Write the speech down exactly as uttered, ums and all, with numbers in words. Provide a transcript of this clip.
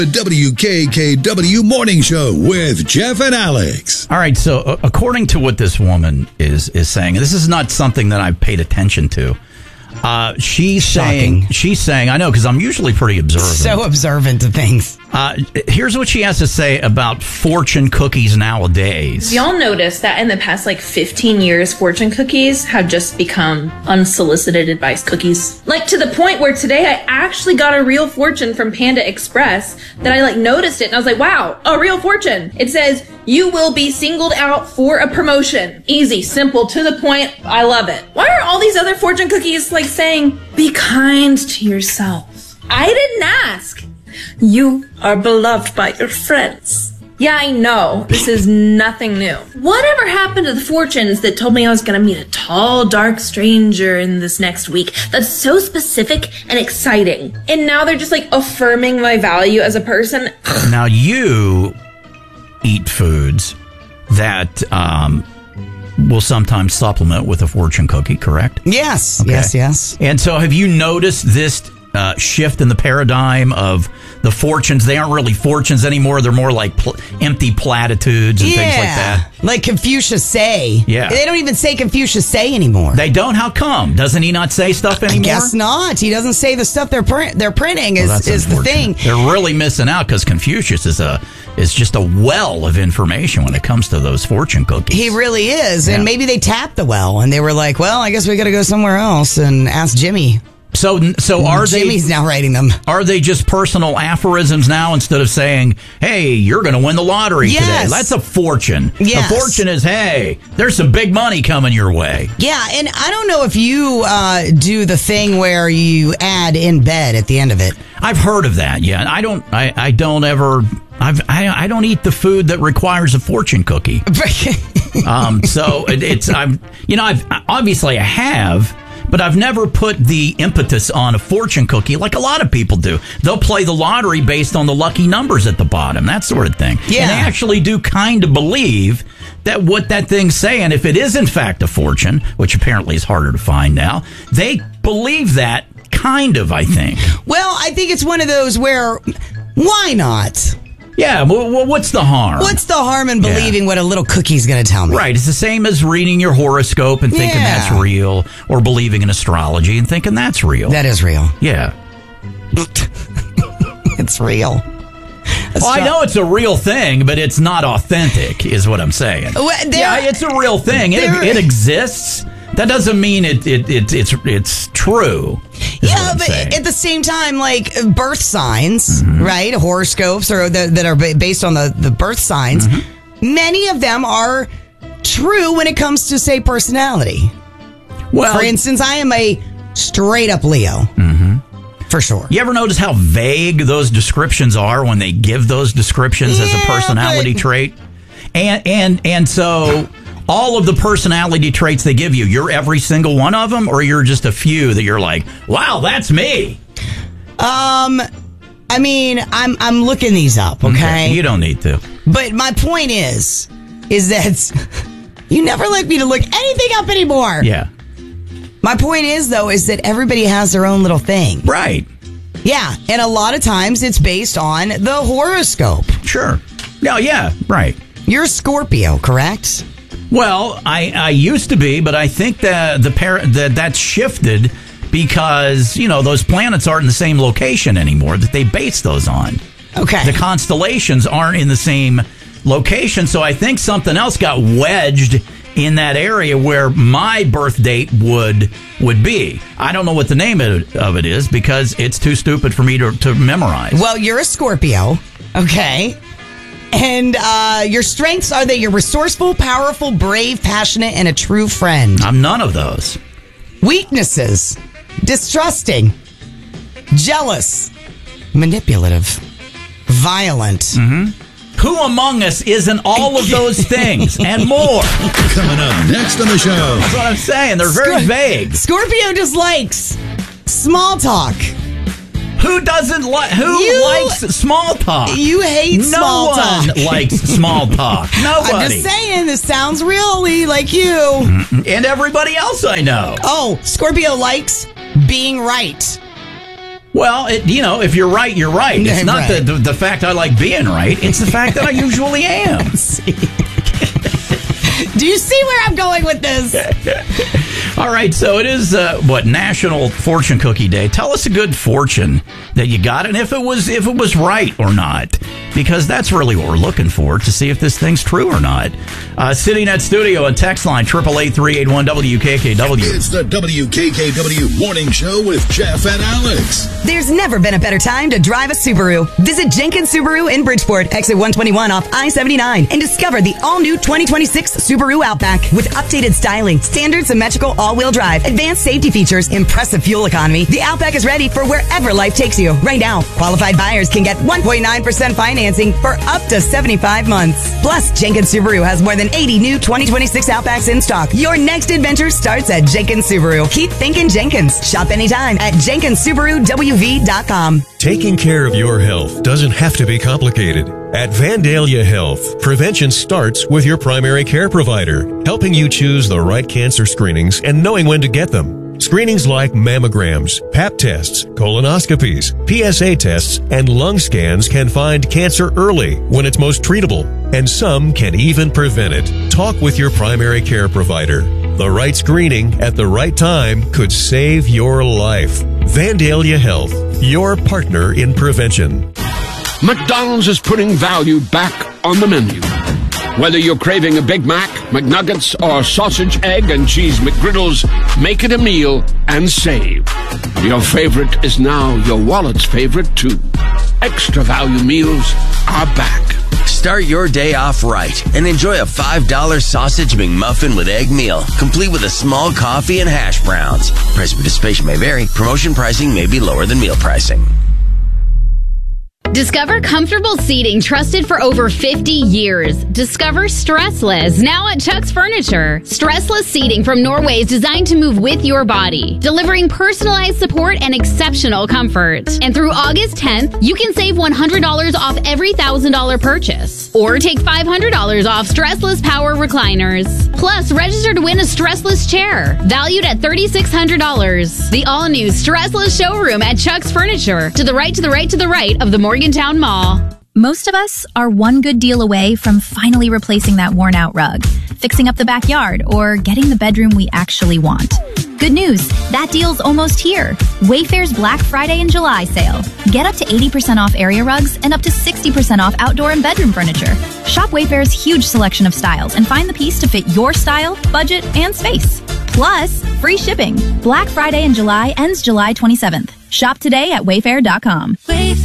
The W K K W Morning Show with Jeff and Alex. All right, so uh, according to what this woman is is saying, this is not something that I've paid attention to. Uh, she's Shocking. saying, she's saying, I know, because I'm usually pretty observant. So observant of things. Uh, here's what she has to say about fortune cookies nowadays. Y'all notice that in the past like fifteen years, fortune cookies have just become unsolicited advice cookies. Like to the point where today I actually got a real fortune from Panda Express that I like noticed it and I was like, wow, a real fortune. It says, you will be singled out for a promotion. Easy, simple, to the point. I love it. Why are all these other fortune cookies like saying, be kind to yourself? I didn't ask. You are beloved by your friends. Yeah, I know. This is nothing new. Whatever happened to the fortunes that told me I was going to meet a tall, dark stranger in this next week? That's so specific and exciting. And now they're just like affirming my value as a person. Now you eat foods that um, will sometimes supplement with a fortune cookie, correct? Yes, Okay. yes, yes. And so have you noticed this uh, shift in the paradigm of the fortunes? They aren't really fortunes anymore. They're more like pl- empty platitudes and yeah. things like that. Like Confucius say. Yeah. They don't even say Confucius say anymore. They don't? How come? Doesn't he not say stuff anymore? I guess not. He doesn't say the stuff they're print, they're printing is, Well, that's is the unfortunate. thing. They're really missing out because Confucius is a is just a well of information when it comes to those fortune cookies. He really is. Yeah. And maybe they tapped the well and they were like, well, I guess we got to go somewhere else and ask Jimmy. So, so are Jimmy's they? now writing them. Are they just personal aphorisms now instead of saying, "Hey, you're going to win the lottery Yes. today"? That's a fortune. Yes. The fortune is, "Hey, there's some big money coming your way." Yeah, and I don't know if you uh, do the thing where you add in bed at the end of it. I've heard of that. Yeah, I don't. I, I don't ever. I've. I, I don't eat the food that requires a fortune cookie. um. So it, it's. I'm. You know. I've obviously I have. But I've never put the impetus on a fortune cookie like a lot of people do. They'll play the lottery based on the lucky numbers at the bottom, that sort of thing. Yeah. And they actually do kind of believe that what that thing's saying, if it is in fact a fortune, which apparently is harder to find now, they believe that kind of, I think. Well, I think it's one of those where, why not? Yeah, well, what's the harm? What's the harm in Yeah. believing what a little cookie's going to tell me? Right, it's the same as reading your horoscope and thinking Yeah. that's real, or believing in astrology and thinking that's real. That is real. Yeah. It's real. Well, I know it's a real thing, but it's not authentic, is what I'm saying. Well, there- yeah, it's a real thing. It, there- it exists. That doesn't mean it, it, it it's it's true. is what Yeah, I'm but saying. at the same time, like birth signs, Mm-hmm. right? Horoscopes or the, that are ba- based on the, the birth signs, Mm-hmm. many of them are true when it comes to, say, personality. well, For instance, I am a straight up Leo. Mm-hmm. For sure. you ever notice how vague those descriptions are when they give those descriptions as a Yeah, personality but- trait? And and and so all of the personality traits they give you, you're every single one of them, or you're just a few that you're like, wow, that's me. Um, I mean, I'm I'm looking these up, okay? You don't need to. But my point is, is that you never like me to look anything up anymore. Yeah. My point is, though, is that everybody has their own little thing. Right. Yeah, and a lot of times it's based on the horoscope. Sure. No, yeah, right. You're a Scorpio, correct? Well, I, I used to be, but I think that the par- that that's shifted because, you know, those planets aren't in the same location anymore that they base those on. Okay. The constellations aren't in the same location, so I think something else got wedged in that area where my birth date would would be. I don't know what the name of it, of it is because it's too stupid for me to, to memorize. Well, you're a Scorpio, okay? And uh, your strengths are that you're resourceful, powerful, brave, passionate, and a true friend. I'm none of those. Weaknesses: distrusting, jealous, manipulative, violent. Mm-hmm. Who among us isn't all of those things and more? Coming up next on the show. That's what I'm saying. They're very Scor- vague. Scorpio just likes small talk. Who doesn't like? Who You- likes small talk? You hate no small one talk. likes small talk. Nobody. I'm just saying, this sounds really like you. And everybody else I know. Oh, Scorpio likes being right. Well, it, you know, if you're right, you're right. It's Yeah, not right. The, the the fact I like being right. It's the fact that I usually am. Do you see where I'm going with this? All right, so it is uh, what National Fortune Cookie Day. Tell us a good fortune that you got, and if it was if it was right or not, because that's really what we're looking for to see if this thing's true or not. Uh, sitting at studio and text line triple eight three eight one W K K W. It's the W K K W Morning Show with Jeff and Alex. There's never been a better time to drive a Subaru. Visit Jenkins Subaru in Bridgeport, exit one twenty-one off I seventy-nine, and discover the all-new twenty twenty-six Subaru Outback with updated styling, standard symmetrical all-wheel drive, advanced safety features, impressive fuel economy. The Outback is ready for wherever life takes you. Right now, qualified buyers can get one point nine percent financing for up to seventy-five months. Plus, Jenkins Subaru has more than eighty new twenty twenty-six Outbacks in stock. Your next adventure starts at Jenkins Subaru. Keep thinking Jenkins. Shop anytime at Jenkins Subaru W V dot com. Taking care of your health doesn't have to be complicated. At Vandalia Health, prevention starts with your primary care provider, helping you choose the right cancer screenings and knowing when to get them. Screenings like mammograms, pap tests, colonoscopies, P S A tests, and lung scans can find cancer early when it's most treatable, and some can even prevent it. Talk with your primary care provider. The right screening at the right time could save your life. Vandalia Health, your partner in prevention. McDonald's is putting value back on the menu. Whether you're craving a Big Mac, McNuggets, or sausage, egg, and cheese McGriddles, make it a meal and save. Your favorite is now your wallet's favorite, too. Extra value meals are back. Start your day off right and enjoy a five dollar sausage McMuffin with egg meal, complete with a small coffee and hash browns. Price participation may vary. Promotion pricing may be lower than meal pricing. Discover comfortable seating trusted for over fifty years. Discover Stressless, now at Chuck's Furniture. Stressless seating from Norway is designed to move with your body, delivering personalized support and exceptional comfort. And through August tenth, you can save one hundred dollars off every one thousand dollars purchase. Or take five hundred dollars off Stressless Power Recliners. Plus, register to win a Stressless chair, valued at three thousand six hundred dollars. The all-new Stressless showroom at Chuck's Furniture, to the right, to the right, to the right of the Morgantown Mall. Most of us are one good deal away from finally replacing that worn-out rug, fixing up the backyard, or getting the bedroom we actually want. Good news, that deal's almost here. Wayfair's Black Friday and July sale. Get up to eighty percent off area rugs and up to sixty percent off outdoor and bedroom furniture. Shop Wayfair's huge selection of styles and find the piece to fit your style, budget, and space. Plus, free shipping. Black Friday in July ends July twenty-seventh. Shop today at wayfair dot com.